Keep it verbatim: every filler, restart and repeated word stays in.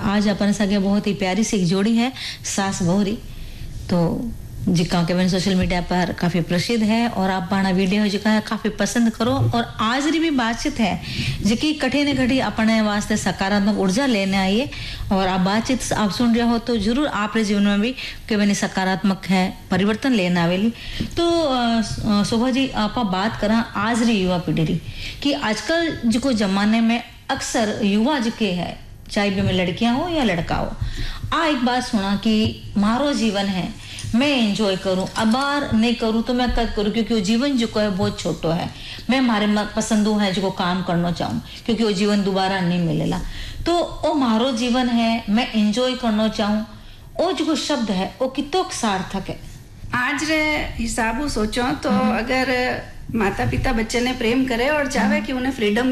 आज अपन सगे बहुत ही प्यारी सी एक जोड़ी है, सास बहुरी। तो जिका के मैंने सोशल मीडिया पर काफी प्रसिद्ध है और आप बाना वीडियो जिका है काफी पसंद करो। और आज री भी बातचीत है जिकी कठिन घड़ी अपने वास्ते सकारात्मक ऊर्जा लेने आई है। और आप बातचीत आप सुन रहे हो तो जरूर आपके जीवन में भी के मैंने सकारात्मक है परिवर्तन लेना आवेली। तो शोभा जी आप बात करा आज री युवा पीढ़ी री कि आजकल जो जमाने में अक्सर युवा जिके है चाहे भी में लड़कियां हो या लड़का हो, आ एक बात सुना कि मारो जीवन है मैं एंजॉय करूं, अबार नहीं करूं तो मैं कद करूं क्योंकि वो जीवन जो है बहुत छोटो है। मैं मारे पसंदों है जो काम करना चाहूं क्योंकि वो जीवन दोबारा नहीं मिलेला। तो वो मारो जीवन है मैं एंजॉय करना चाहूं, वो जो शब्द है वो कितो सार्थक है। आज रे हिसाबों सोचो तो अगर माता पिता बच्चे ने प्रेम करे और चाहे कि उन्हें फ्रीडम